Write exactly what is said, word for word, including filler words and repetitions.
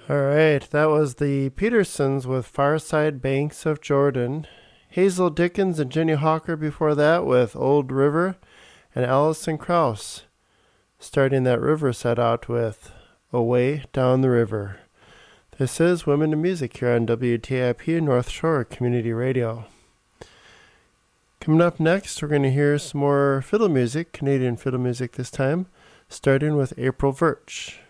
All right, that was the Petersons with Farside Banks of Jordan. Hazel Dickens and Jenny Hawker before that with Old River, and Alison Krauss starting that river set out with Away Down the River. This is Women in Music here on W T I P North Shore Community Radio. Coming up next, we're going to hear some more fiddle music, Canadian fiddle music this time, starting with April Virch.